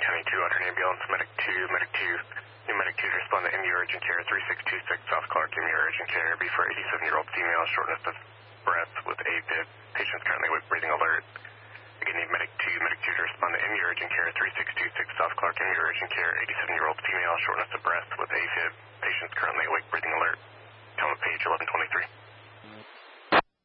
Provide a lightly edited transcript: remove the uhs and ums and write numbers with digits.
County 2 on her ambulance, medic 2, new medic 2 to respond to MU urgent care, 3626 South Clark, MU urgent care, B for 87-year-old female, shortness of breath with AFib, patient's currently awake, breathing alert. Again, need medic 2 to respond to MU urgent care, 3626 South Clark, MU urgent care, 87-year-old female, shortness of breath with AFib, patient's currently awake, breathing alert. Tell him page 1123.